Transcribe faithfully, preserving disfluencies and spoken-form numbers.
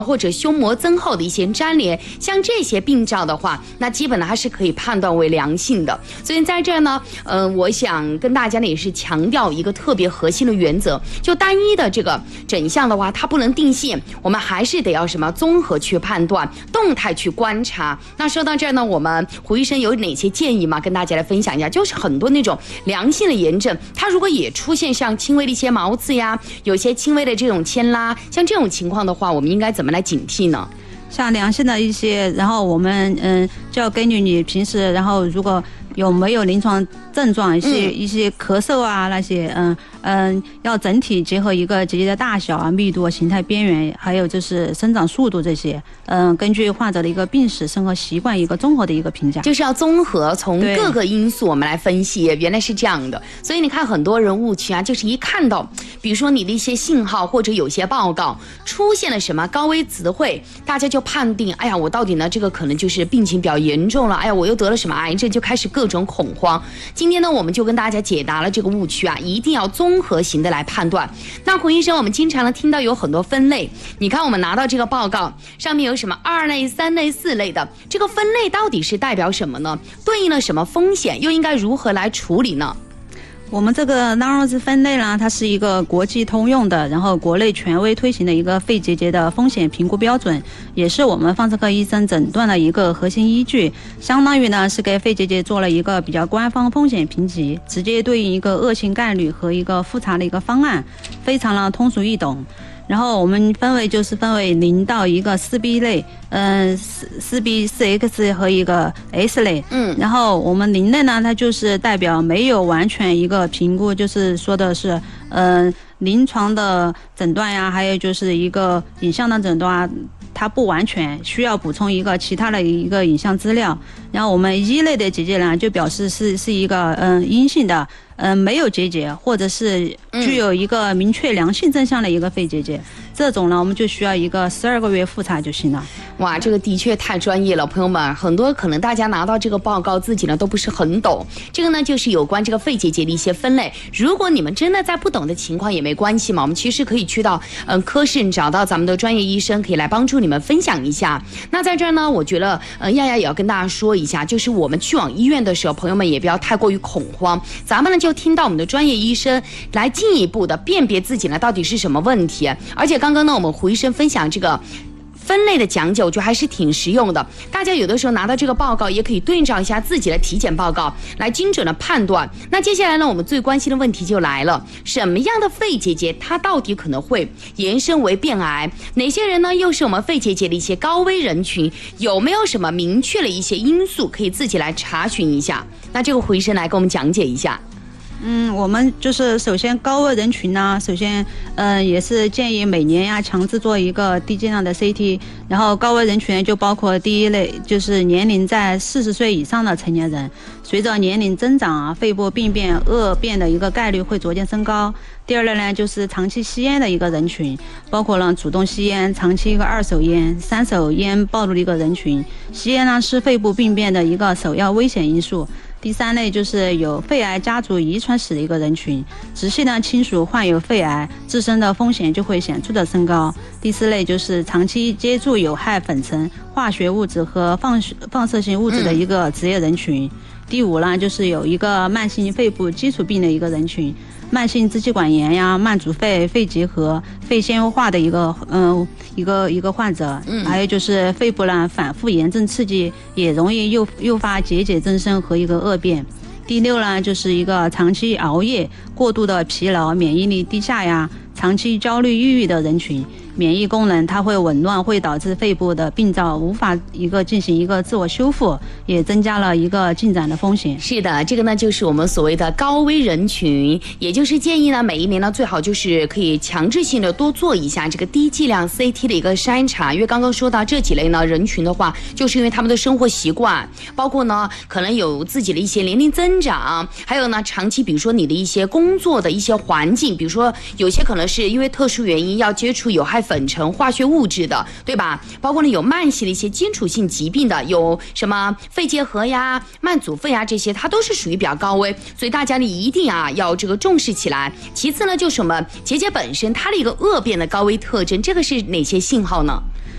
或者胸膜增厚的一些粘连，像这些病灶的话，那基本呢它是可以判断为良性的。所以在这儿呢，呃，我想跟大家呢也是强调一个特别核心的原则，就单一的这个诊项的话，它不能定性，我们还是得要什么综合去判断，动态去观察。那说到这儿呢，我们胡医生有哪些建议吗？跟大家来分享一下，就是很多那种良性的炎症，它如果也出现像轻微的一些毛刺呀，有些轻微的这种牵拉，像这种情况的话，我们应该怎么来警惕呢？ 像良性的一些，然后我们嗯就要根据你平时，然后如果有没有临床症状，一些、嗯、一些咳嗽啊那些，嗯嗯，要整体结合一个结节的大小啊、密度、形态、边缘，还有就是生长速度这些，嗯，根据患者的一个病史、生活习惯一个综合的一个评价， 就是要综合从各个因素我们来分析，原来是这样的。所以你看很多人误区啊，就是一看到，比如说你的一些信号或者有些报告出现了什么高危词汇，大家就判定，哎呀，我到底呢这个可能就是病情比较严重了，哎呀，我又得了什么癌症，就开始各种恐慌。今天呢，我们就跟大家解答了这个误区啊，一定要综合型的来判断。那胡医生，我们经常呢听到有很多分类，你看我们拿到这个报告上面有什么二类、三类、四类的，这个分类到底是代表什么呢？对应了什么风险，又应该如何来处理呢？ 我们这个 NAROS 分类呢，它是一个国际通用的，然后国内权威推行的一个肺结节的风险评估标准，也是我们放射科医生诊断的一个核心依据，相当于呢是给肺结节做了一个比较官方风险评级，直接对应一个恶性概率和一个复查的一个方案，非常的通俗易懂。然后我们分为就是分为零到一个四 B 类，嗯，四四 B 四 X 和一个 S 类，嗯，然后我们零类呢，它就是代表没有完全一个评估，就是说的是，嗯，临床的诊断呀，还有就是一个影像的诊断啊，它不完全，需要补充一个其他的一个影像资料。然后我们一类的结节呢，就表示是是一个嗯阴性的。嗯，没有结节，或者是具有一个明确良性征象的一个肺结节，嗯、这种呢，我们就需要一个十二个月复查就行了。 哇，这个的确太专业了，朋友们，很多可能大家拿到这个报告自己呢都不是很懂。这个呢，就是有关这个肺结节的一些分类。如果你们真的在不懂的情况也没关系嘛，我们其实可以去到嗯、呃、科室找到咱们的专业医生，可以来帮助你们分享一下。那在这儿呢，我觉得嗯亚亚也要跟大家说一下，就是我们去往医院的时候，朋友们也不要太过于恐慌，咱们呢就听到我们的专业医生来进一步的辨别自己呢到底是什么问题。而且刚刚呢我们胡医生分享这个分类的讲解，我觉得还是挺实用的，大家有的时候拿到这个报告也可以对照一下自己的体检报告来精准的判断。那接下来呢，我们最关心的问题就来了，什么样的肺结节它到底可能会延伸为变癌，哪些人呢又是我们肺结节的一些高危人群，有没有什么明确的一些因素可以自己来查询一下。那这个胡医生来给我们讲解一下。 嗯，我们就是首先高危人群呢，首先，呃，也是建议每年呀强制做一个低剂量的 C T， 然后高危人群就包括第一类，就是年龄在四十岁以上的成年人，随着年龄增长啊，肺部病变恶变的一个概率会逐渐升高。第二类呢，就是长期吸烟的一个人群，包括了主动吸烟、长期一个二手烟、三手烟暴露的一个人群。吸烟呢是肺部病变的一个首要危险因素。第三类就是有肺癌家族遗传史的一个人群，直系的亲属患有肺癌，自身的风险就会显著的升高。第四类就是长期接触有害粉尘、化学物质和放放射性物质的一个职业人群。嗯、第五呢，就是有一个慢性肺部基础病的一个人群，慢性支气管炎呀、慢阻肺、肺结核、肺纤维化的一个嗯、呃、一个一个患者。嗯，还有就是肺部呢反复炎症刺激，也容易诱诱发结节增生和一个恶变。第六呢，就是一个长期熬夜、过度的疲劳、免疫力低下呀、长期焦虑、抑郁的人群。免疫功能它会紊乱，会导致肺部的病灶无法一个进行一个自我修复，也增加了一个进展的风险。 是的，这个呢就是我们所谓的高危人群，也就是建议呢每一年呢最好就是可以强制性的多做一下这个低剂量 C T 的一个筛查，因为刚刚说到这几类呢人群的话，就是因为他们的生活习惯，包括呢可能有自己的一些年龄增长，还有呢长期比如说你的一些工作的一些环境，比如说有些可能是因为特殊原因要接触有害粉尘、化学物质的，对吧？包括呢有慢性的一些基础性疾病的，有什么肺结核呀、慢阻肺呀，这些它都是属于比较高危，所以大家呢一定啊要这个重视起来。其次呢就是我们结节本身它的一个恶变的高危特征，这个是哪些信号呢？